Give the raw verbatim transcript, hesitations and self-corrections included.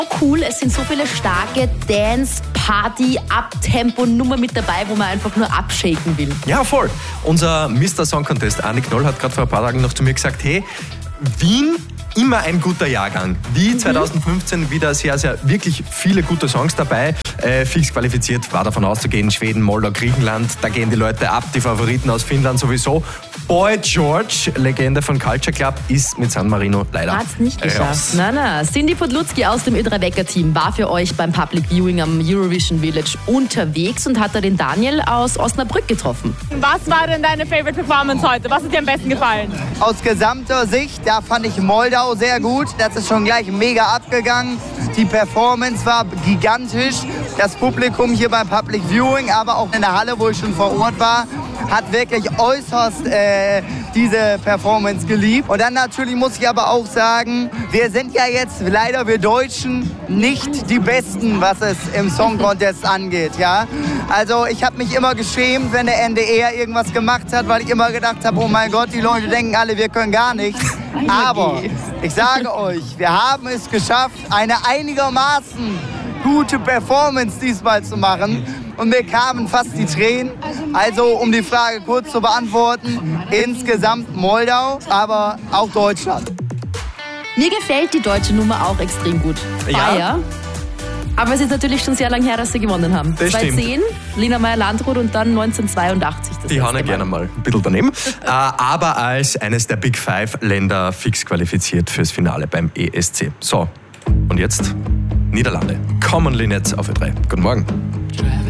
Cool, es sind so viele starke Dance, Party, Abtempo-Nummer mit dabei, wo man einfach nur abshaken will. Ja, voll. Unser Mister Song Contest, Arne Knoll, hat gerade vor ein paar Tagen noch zu mir gesagt, hey, Wien, immer ein guter Jahrgang. Wie zwanzig fünfzehn wieder sehr, sehr wirklich viele gute Songs dabei. Äh, fix qualifiziert war davon auszugehen, Schweden, Moldau, Griechenland, da gehen die Leute ab, die Favoriten aus Finnland sowieso. Boy George, Legende von Culture Club, ist mit San Marino leider Hat's nicht geschafft. raus. Nein, nein. Cindy Podlutzki aus dem Ö drei Wecker-Team war für euch beim Public Viewing am Eurovision Village unterwegs und hat da den Daniel aus Osnabrück getroffen. Was war denn deine Favorite Performance heute? Was hat dir am besten gefallen? Aus gesamter Sicht, da fand ich Moldau sehr gut. Das ist schon gleich mega abgegangen. Die Performance war gigantisch. Das Publikum hier beim Public Viewing, aber auch in der Halle, wo ich schon vor Ort war, hat wirklich äußerst äh, diese Performance geliebt. Und dann natürlich muss ich aber auch sagen, wir sind ja jetzt leider, wir Deutschen, nicht die Besten, was es im Song Contest angeht. Ja? Also ich habe mich immer geschämt, wenn der N D R irgendwas gemacht hat, weil ich immer gedacht habe, oh mein Gott, die Leute denken alle, wir können gar nichts. Aber ich sage euch, wir haben es geschafft, eine einigermaßen gute Performance diesmal zu machen. Und mir kamen fast die Tränen. Also, um die Frage kurz zu beantworten, insgesamt Moldau, aber auch Deutschland. Mir gefällt die deutsche Nummer auch extrem gut. Ja. Fire. Aber es ist natürlich schon sehr lange her, dass sie gewonnen haben. Das stimmt. zweitausendzehn, Lina Meyer-Landrut und dann neunzehnhundertzweiundachtzig. Das Die hauen ja letzte gerne mal ein bisschen daneben. äh, aber als eines der Big Five Länder fix qualifiziert fürs Finale beim E S C. So, und jetzt Niederlande. Commonly Netz auf Ö drei. Guten Morgen.